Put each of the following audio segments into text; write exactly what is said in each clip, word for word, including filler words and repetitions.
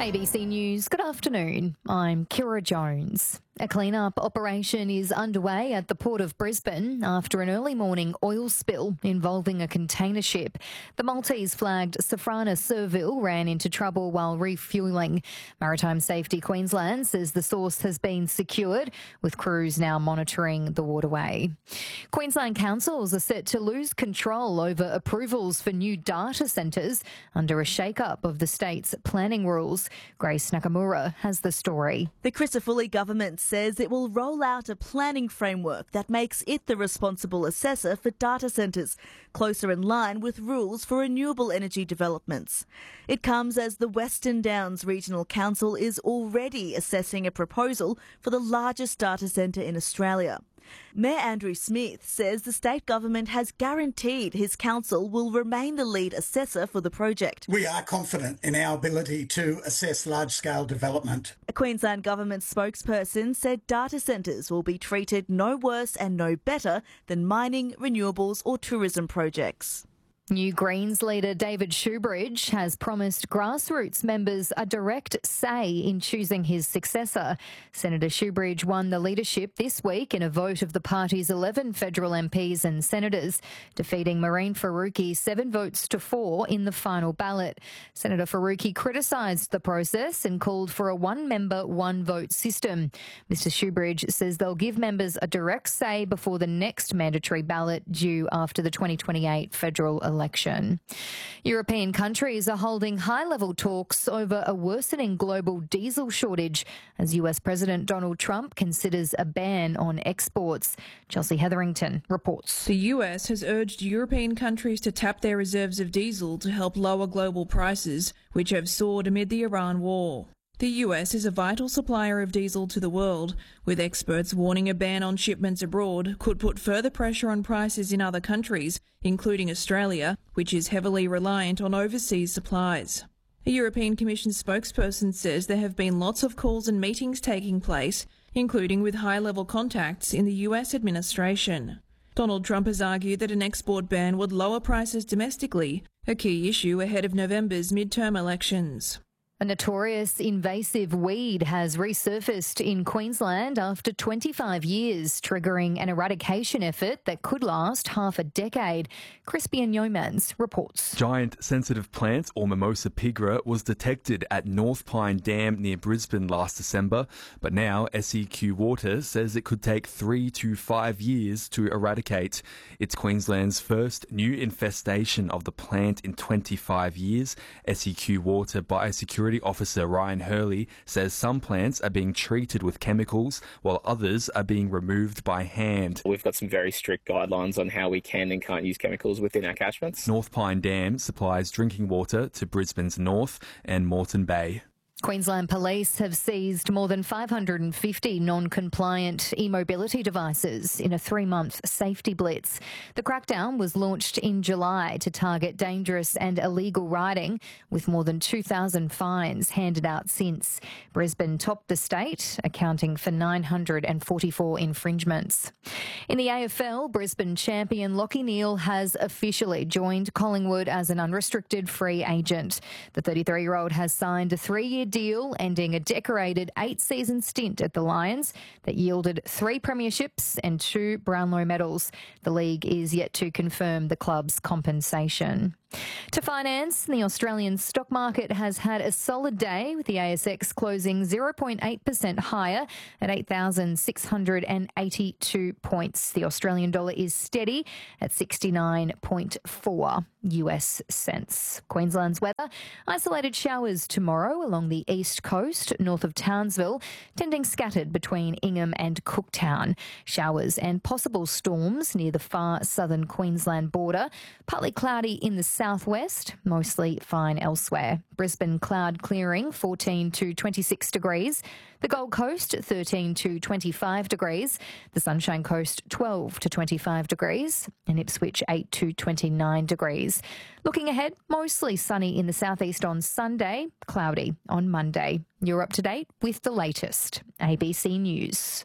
A B C News, good afternoon. I'm Kira Jones. A clean-up operation is underway at the Port of Brisbane after an early morning oil spill involving a container ship. The Maltese-flagged Safrana Serville ran into trouble while refuelling. Maritime Safety Queensland says the source has been secured, with crews now monitoring the waterway. Queensland councils are set to lose control over approvals for new data centres under a shake-up of the state's planning rules. Grace Nakamura has the story. The Crisafulli government says it will roll out a planning framework that makes it the responsible assessor for data centres, closer in line with rules for renewable energy developments. It comes as the Western Downs Regional Council is already assessing a proposal for the largest data centre in Australia. Mayor Andrew Smith says the state government has guaranteed his council will remain the lead assessor for the project. We are confident in our ability to assess large-scale development. A Queensland government spokesperson said data centres will be treated no worse and no better than mining, renewables or tourism projects. New Greens leader David Shoebridge has promised grassroots members a direct say in choosing his successor. Senator Shoebridge won the leadership this week in a vote of the party's eleven federal M Ps and senators, defeating Mehreen Faruqi seven votes to four in the final ballot. Senator Faruqi criticised the process and called for a one-member, one-vote system. Mister Shoebridge says they'll give members a direct say before the next mandatory ballot due after the twenty twenty-eight federal election. Election. European countries are holding high-level talks over a worsening global diesel shortage as U S President Donald Trump considers a ban on exports. Chelsea Hetherington reports. The U S has urged European countries to tap their reserves of diesel to help lower global prices, which have soared amid the Iran war. The U S is a vital supplier of diesel to the world, with experts warning a ban on shipments abroad could put further pressure on prices in other countries, including Australia, which is heavily reliant on overseas supplies. A European Commission spokesperson says there have been lots of calls and meetings taking place, including with high-level contacts in the U S administration. Donald Trump has argued that an export ban would lower prices domestically, a key issue ahead of November's midterm elections. A notorious invasive weed has resurfaced in Queensland after twenty-five years, triggering an eradication effort that could last half a decade. Crispian Yeomans reports. Giant sensitive plant, or Mimosa pigra, was detected at North Pine Dam near Brisbane last December, but now S E Q Water says it could take three to five years to eradicate. It's Queensland's first new infestation of the plant in twenty-five years. S E Q Water Biosecurity Officer Ryan Hurley says some plants are being treated with chemicals while others are being removed by hand. We've got some very strict guidelines on how we can and can't use chemicals within our catchments. North Pine Dam supplies drinking water to Brisbane's North and Moreton Bay. Queensland Police have seized more than five hundred fifty non-compliant e-mobility devices in a three-month safety blitz. The crackdown was launched in July to target dangerous and illegal riding, with more than two thousand fines handed out since. Brisbane topped the state, accounting for nine hundred forty-four infringements. In the A F L, Brisbane champion Lachie Neale has officially joined Collingwood as an unrestricted free agent. The thirty-three-year-old has signed a three-year deal ending a decorated eight-season stint at the Lions that yielded three premierships and two Brownlow medals. The league is yet to confirm the club's compensation. To finance, the Australian stock market has had a solid day, with the A S X closing zero point eight percent higher at eight thousand six hundred eighty-two points. The Australian dollar is steady at sixty-nine point four U S cents. Queensland's weather: isolated showers tomorrow along the east coast, north of Townsville, tending scattered between Ingham and Cooktown. Showers and possible storms near the far southern Queensland border. Partly cloudy in the southwest, mostly fine elsewhere. Brisbane cloud clearing, fourteen to twenty-six degrees. The Gold Coast, thirteen to twenty-five degrees. The Sunshine Coast, twelve to twenty-five degrees. And Ipswich, eight to twenty-nine degrees. Looking ahead, mostly sunny in the southeast on Sunday, cloudy on Monday. You're up to date with the latest. A B C News.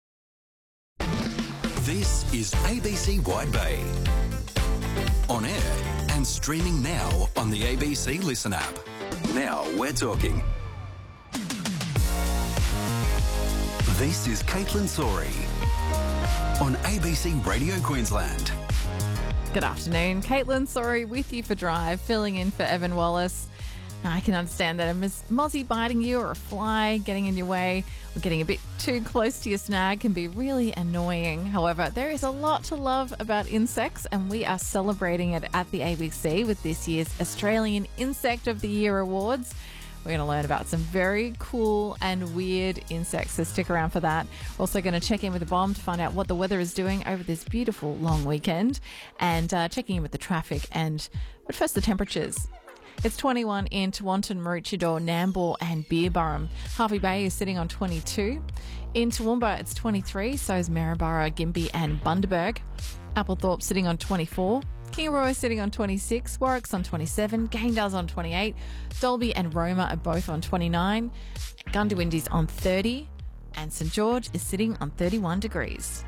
This is A B C Wide Bay. On air and streaming now on the A B C Listen app. Now we're talking. This is Caitlin Sorey on A B C Radio Queensland. Good afternoon. Caitlin Sorey with you for Drive, filling in for Evan Wallace. Now, I can understand that a mozzie biting you or a fly getting in your way or getting a bit too close to your snag can be really annoying. However, there is a lot to love about insects, and we are celebrating it at the A B C with this year's Australian Insect of the Year Awards. We're going to learn about some very cool and weird insects, so stick around for that. We're also going to check in with the bomb to find out what the weather is doing over this beautiful long weekend, and uh, checking in with the traffic. And but first, the temperatures. It's twenty-one in Tewantin, Maroochydore, Nambour and Beerburrum. Harvey Bay is sitting on twenty-two. In Toowoomba, it's twenty-three, so is Maryborough, Gympie and Bundaberg. Applethorpe sitting on twenty-four. Kingaroy sitting on twenty-six, Warwick's on twenty-seven, Gaynda's on twenty-eight, Dalby and Roma are both on twenty-nine, Gundawindi's on thirty, and St George is sitting on thirty-one degrees.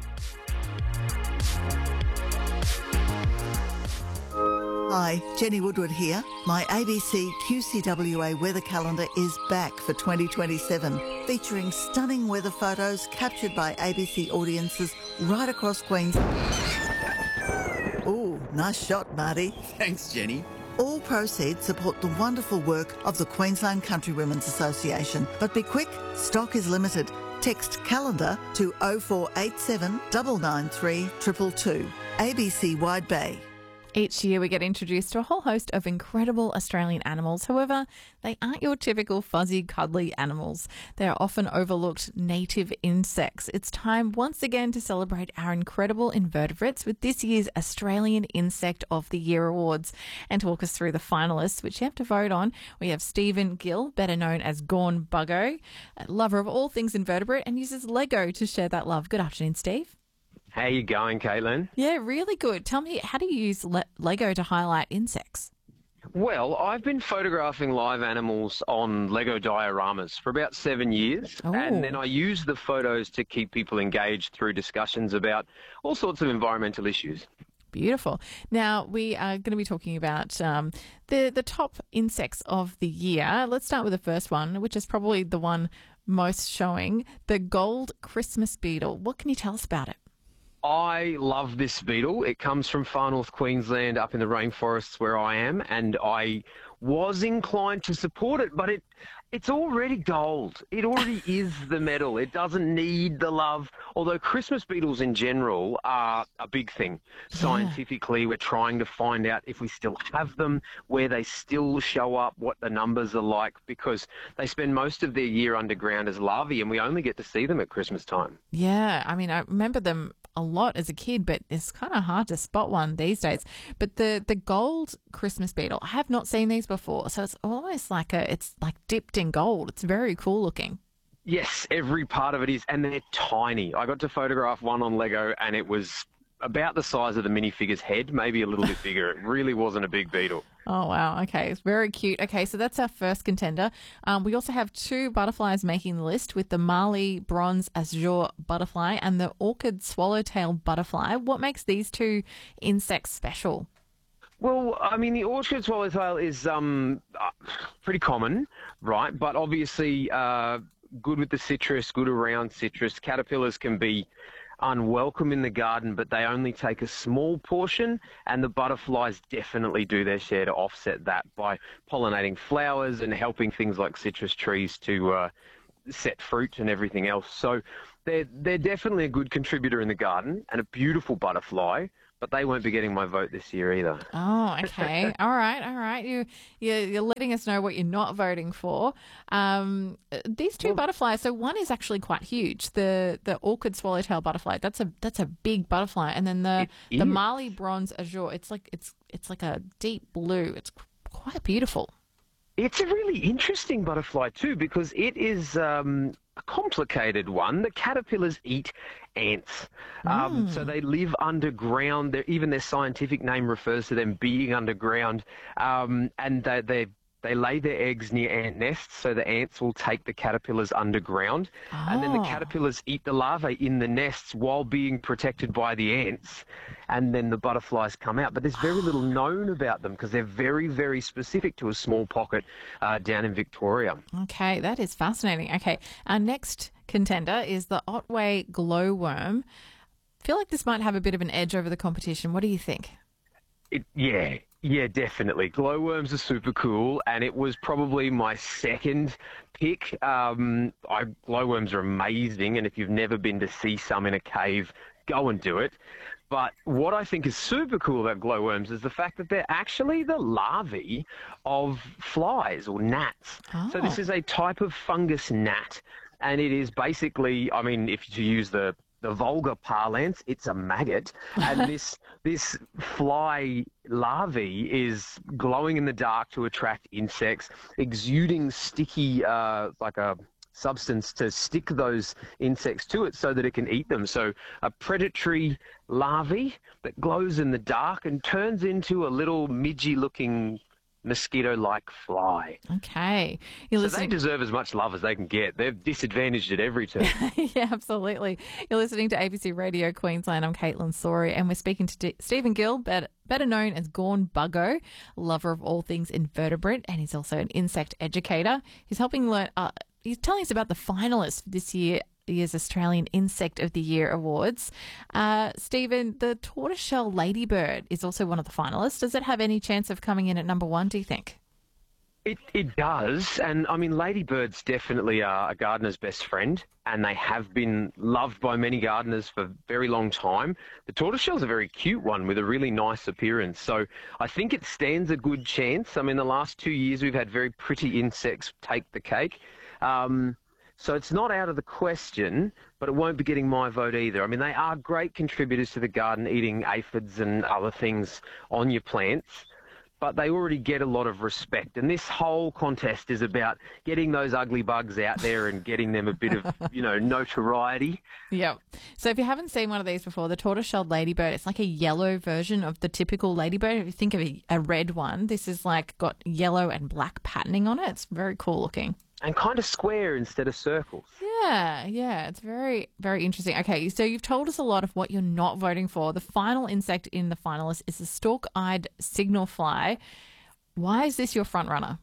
Hi, Jenny Woodward here. My A B C Q C W A weather calendar is back for twenty twenty-seven, featuring stunning weather photos captured by A B C audiences right across Queensland. Ooh, nice shot, Marty. Thanks, Jenny. All proceeds support the wonderful work of the Queensland Country Women's Association. But be quick, stock is limited. Text calendar to oh four eight seven, nine nine three, two two two. A B C Wide Bay. Each year we get introduced to a whole host of incredible Australian animals. However, they aren't your typical fuzzy, cuddly animals. They are often overlooked native insects. It's time once again to celebrate our incredible invertebrates with this year's Australian Insect of the Year Awards. And to walk us through the finalists, which you have to vote on, we have Stephen Gill, better known as Gorn Buggo, a lover of all things invertebrate and uses Lego to share that love. Good afternoon, Steve. How you going, Caitlin? Yeah, really good. Tell me, how do you use Le- Lego to highlight insects? Well, I've been photographing live animals on Lego dioramas for about seven years. Oh. And then I use the photos to keep people engaged through discussions about all sorts of environmental issues. Beautiful. Now, we are going to be talking about um, the, the top insects of the year. Let's start with the first one, which is probably the one most showing, the gold Christmas beetle. What can you tell us about it? I love this beetle. It comes from far north Queensland up in the rainforests where I am, and I was inclined to support it, but it it's already gold. It already is the medal. It doesn't need the love, although Christmas beetles in general are a big thing. Scientifically, we're trying to find out if we still have them, where they still show up, what the numbers are like, because they spend most of their year underground as larvae, and we only get to see them at Christmas time. Yeah, I mean, I remember them a lot as a kid, but it's kind of hard to spot one these days. But the the gold Christmas beetle, I have not seen these before, so it's almost like a it's like dipped in gold. It's very cool looking. Yes, every part of it is, and they're tiny. I got to photograph one on Lego, and it was about the size of the minifigure's head, maybe a little bit bigger. It really wasn't a big beetle. Oh, wow. Okay, it's very cute. Okay, so that's our first contender. Um, we also have two butterflies making the list with the Mali Bronze Azure butterfly and the Orchid Swallowtail butterfly. What makes these two insects special? Well, I mean, the orchid swallowtail is um, pretty common, right? But obviously uh, good with the citrus, good around citrus. Caterpillars can be unwelcome in the garden, but they only take a small portion, and the butterflies definitely do their share to offset that by pollinating flowers and helping things like citrus trees to uh, set fruit and everything else. So they're, they're definitely a good contributor in the garden and a beautiful butterfly, but they won't be getting my vote this year either. Oh, okay. all right, all right. You, you're, you're letting us know what you're not voting for. Um, these two well, butterflies, so one is actually quite huge. The the orchid swallowtail butterfly, that's a that's a big butterfly, and then the the Mali Bronze Azure, it's like it's it's like a deep blue. It's quite beautiful. It's a really interesting butterfly too, because it is um, a complicated one. The caterpillars eat ants. Um, Mm. So they live underground. They're, even their scientific name refers to them being underground. Um, and they, they're they lay their eggs near ant nests, so the ants will take the caterpillars underground, oh. and then the caterpillars eat the larvae in the nests while being protected by the ants, and then the butterflies come out. But there's very little known about them because they're very, very specific to a small pocket uh, down in Victoria. Okay, that is fascinating. Okay, our next contender is the Otway glowworm. I feel like this might have a bit of an edge over the competition. What do you think? It, yeah, yeah, definitely. Glowworms are super cool, and it was probably my second pick. Um, I, glowworms are amazing, and if you've never been to see some in a cave, go and do it. But what I think is super cool about glowworms is the fact that they're actually the larvae of flies or gnats. Oh. So this is a type of fungus gnat, and it is basically, I mean, if you use the the vulgar parlance, it's a maggot, and this this fly larvae is glowing in the dark to attract insects, exuding sticky, uh, like a substance to stick those insects to it so that it can eat them. So a predatory larvae that glows in the dark and turns into a little midgy-looking mosquito-like fly. Okay. You're so listening... they deserve as much love as they can get. They're disadvantaged at every turn. Yeah, absolutely. You're listening to A B C Radio Queensland. I'm Caitlin Sorey, and we're speaking to D- Stephen Gill, better, better known as Gawn Buggo, lover of all things invertebrate, and he's also an insect educator. He's helping learn... Uh, he's telling us about the finalists for this year year's Australian Insect of the Year Awards. Uh, Stephen, the tortoiseshell ladybird is also one of the finalists. Does it have any chance of coming in at number one, do you think? It it does, and I mean, ladybirds definitely are a gardener's best friend, and they have been loved by many gardeners for a very long time. The tortoiseshell's a very cute one with a really nice appearance, so I think it stands a good chance. I mean, the last two years we've had very pretty insects take the cake. Um, So it's not out of the question, but it won't be getting my vote either. I mean, they are great contributors to the garden, eating aphids and other things on your plants, but they already get a lot of respect. And this whole contest is about getting those ugly bugs out there and getting them a bit of, you know, notoriety. Yeah. So if you haven't seen one of these before, the tortoise-shelled ladybird, it's like a yellow version of the typical ladybird. If you think of a, a red one, this is like got yellow and black patterning on it. It's very cool looking. And kind of square instead of circles. Yeah, yeah. It's very, very interesting. Okay, so you've told us a lot of what you're not voting for. The final insect in the finalists is the stalk-eyed signal fly. Why is this your front runner?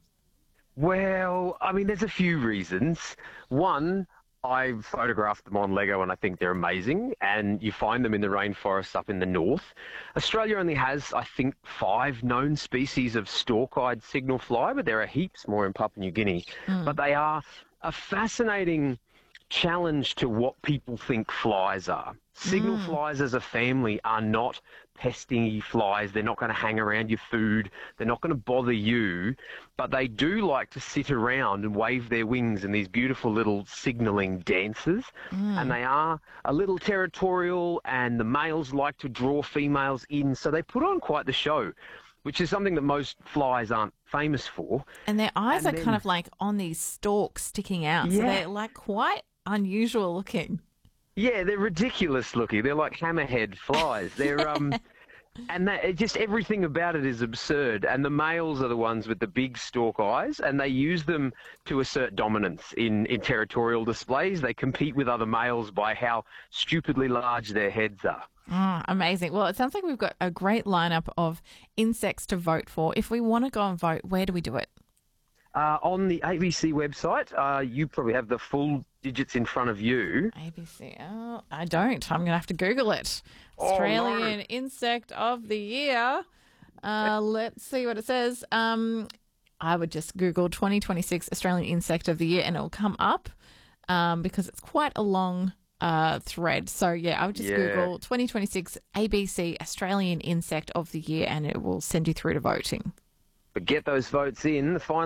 Well, I mean, there's a few reasons. One, I've photographed them on Lego and I think they're amazing, and you find them in the rainforests up in the north. Australia only has, I think, five known species of stalk-eyed signal fly, but there are heaps more in Papua New Guinea. Mm. But they are a fascinating challenge to what people think flies are. Signal mm. flies as a family are not pesty flies. They're not going to hang around your food. They're not going to bother you, but they do like to sit around and wave their wings in these beautiful little signalling dances. Mm. And they are a little territorial, and the males like to draw females in, so they put on quite the show, which is something that most flies aren't famous for. And their eyes and are then, kind of like on these stalks sticking out, yeah. so they're like quite unusual looking. Yeah, they're ridiculous looking. They're like hammerhead flies. They're um, and that, it just everything about it is absurd. And the males are the ones with the big stalk eyes, and they use them to assert dominance in, in territorial displays. They compete with other males by how stupidly large their heads are. Oh, amazing. Well, it sounds like we've got a great lineup of insects to vote for. If we want to go and vote, where do we do it? Uh, on the A B C website, uh, you probably have the full digits in front of you. A B C. Oh, I don't. I'm going to have to Google it. Australian oh, no. Insect of the Year. Uh, let's see what it says. Um, I would just Google twenty twenty-six Australian Insect of the Year and it'll come up um, because it's quite a long uh, thread. So, yeah, I would just yeah. Google twenty twenty-six A B C Australian Insect of the Year and it will send you through to voting. But get those votes in. The final